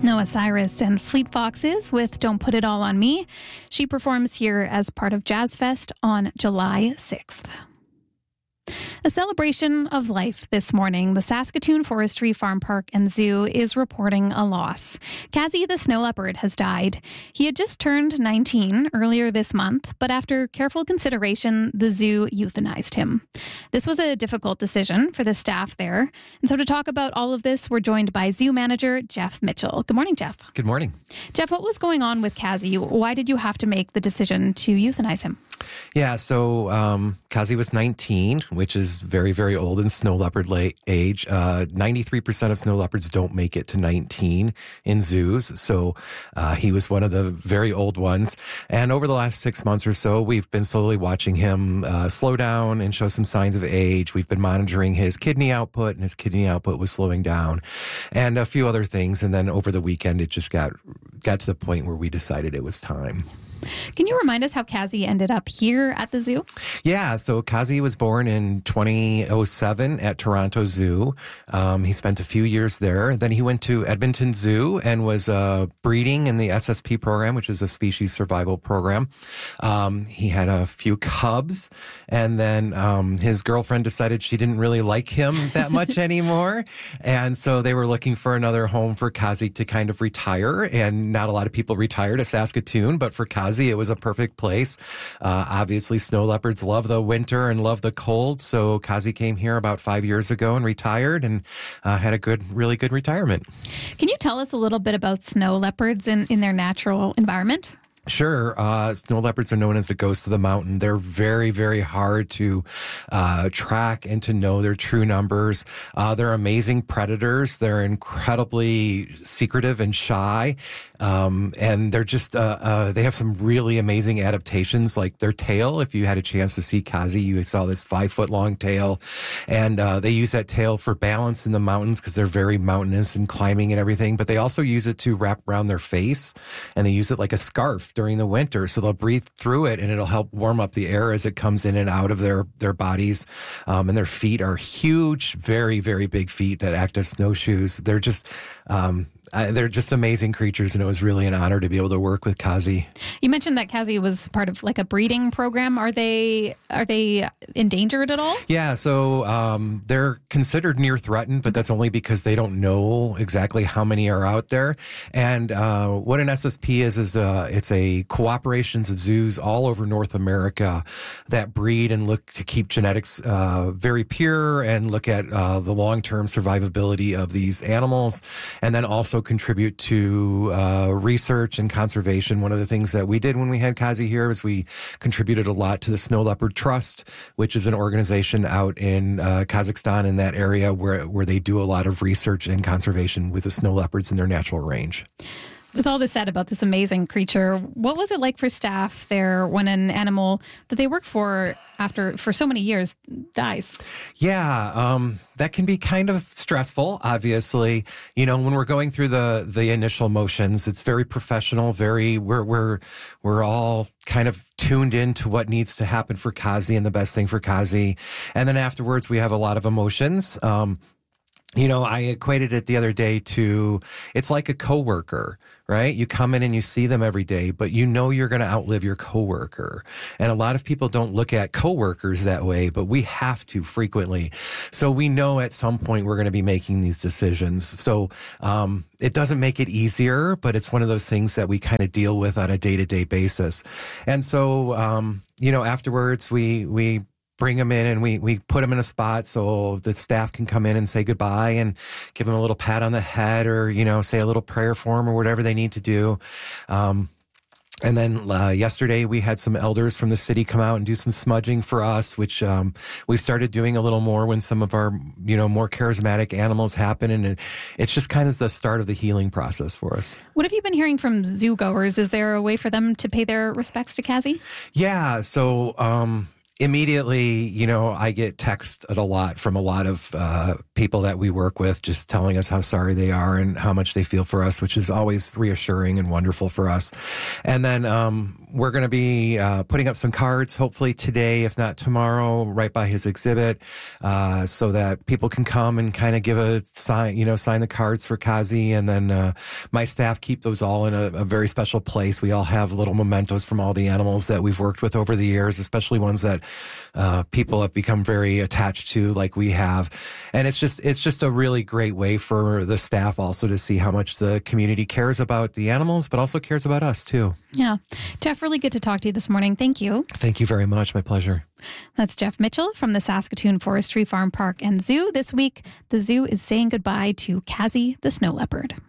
Noah Cyrus and Fleet Foxes with Don't Put It All on Me. She performs here as part of Jazz Fest on July 6th. A celebration of life this morning. The Saskatoon Forestry Farm Park and Zoo is reporting a loss. Kazi the snow leopard has died. He had just turned 19 earlier this month, but after careful consideration, the zoo euthanized him. This was a difficult decision for the staff there. And so to talk about all of this, we're joined by zoo manager Jeff Mitchell. Good morning, Jeff. Good morning. Jeff, what was going on with Kazi? Why did you have to make the decision to euthanize him? Yeah, so Kazi was 19, which is very, very old in snow leopard age. 93% of snow leopards don't make it to 19 in zoos. So he was one of the very old ones. And over the last 6 months or so, we've been slowly watching him slow down and show some signs of age. We've been monitoring his kidney output, and his kidney output was slowing down, and a few other things. And then over the weekend, it just got to the point where we decided it was time. Can you remind us how Kazi ended up here at the zoo? Yeah, so Kazi was born in 2007 at Toronto Zoo. He spent a few years there. Then he went to Edmonton Zoo and was breeding in the SSP program, which is a species survival program. He had a few cubs, and then his girlfriend decided she didn't really like him that much anymore. And so they were looking for another home for Kazi to kind of retire. And not a lot of people retire to Saskatoon, but for Kazi, it was a perfect place. Obviously, snow leopards love the winter and love the cold. So Kazi came here about 5 years ago and retired, and had a really good retirement. Can you tell us a little bit about snow leopards in their natural environment? Sure. Snow leopards are known as the ghosts of the mountain. They're very, very hard to track and to know their true numbers. They're amazing predators. They're incredibly secretive and shy. And they're just, they have some really amazing adaptations, like their tail. If you had a chance to see Kazi, you saw this 5-foot long tail. And they use that tail for balance in the mountains because they're very mountainous and climbing and everything. But they also use it to wrap around their face, and they use it like a scarf during the winter. So they'll breathe through it, and it'll help warm up the air as it comes in and out of their bodies. And their feet are huge, very, very big feet that act as snowshoes. They're just amazing creatures, and it was really an honor to be able to work with Kazi. You mentioned that Kazi was part of like a breeding program. Are they endangered at all? Yeah, so they're considered near threatened, but that's only because they don't know exactly how many are out there. And what an SSP is it's a cooperations of zoos all over North America that breed and look to keep genetics very pure and look at the long-term survivability of these animals, and then also contribute to research and conservation. One of the things that we did when we had Kazi here is we contributed a lot to the Snow Leopard Trust, which is an organization out in Kazakhstan, in that area where they do a lot of research and conservation with the snow leopards in their natural range. With all this said about this amazing creature, what was it like for staff there when an animal that they work for for so many years dies? Yeah, that can be kind of stressful, obviously. You know, when we're going through the initial motions, it's very professional, we're all kind of tuned into what needs to happen for Kazi and the best thing for Kazi. And then afterwards, we have a lot of emotions. You know, I equated it the other day to, it's like a coworker, right? You come in and you see them every day, but you know you're going to outlive your coworker. And a lot of people don't look at coworkers that way, but we have to frequently. So we know at some point we're going to be making these decisions. So it doesn't make it easier, but it's one of those things that we kind of deal with on a day-to-day basis. And so, you know, afterwards we bring them in and we put them in a spot so the staff can come in and say goodbye and give them a little pat on the head, or, you know, say a little prayer for them or whatever they need to do. And then yesterday we had some elders from the city come out and do some smudging for us, which we've started doing a little more when some of our, you know, more charismatic animals happen. And it's just kind of the start of the healing process for us. What have you been hearing from zoo goers? Is there a way for them to pay their respects to Kazi? Yeah, so immediately, you know, I get texted a lot from a lot of people that we work with, just telling us how sorry they are and how much they feel for us, which is always reassuring and wonderful for us. And then we're going to be putting up some cards, hopefully today, if not tomorrow, right by his exhibit, so that people can come and kind of give a sign, sign the cards for Kazi. And then my staff keep those all in a very special place. We all have little mementos from all the animals that we've worked with over the years, especially ones that people have become very attached to, like we have. And it's just a really great way for the staff also to see how much the community cares about the animals, but also cares about us too. Yeah. Jeff, really good to talk to you this morning. Thank you. Thank you very much. My pleasure. That's Jeff Mitchell from the Saskatoon Forestry Farm Park and Zoo. This week, the zoo is saying goodbye to Kazi the snow leopard.